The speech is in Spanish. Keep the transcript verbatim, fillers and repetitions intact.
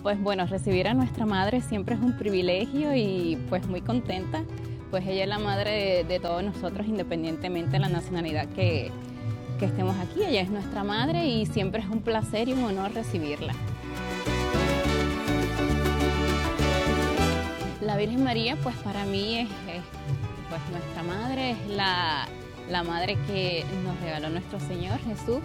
Pues bueno, recibir a nuestra madre siempre es un privilegio y pues muy contenta, pues ella es la madre de, de todos nosotros independientemente de la nacionalidad que, que estemos aquí. Ella es nuestra madre y siempre es un placer y un honor recibirla. La Virgen María pues para mí es, es pues nuestra madre, es la, la madre que nos regaló nuestro Señor Jesús.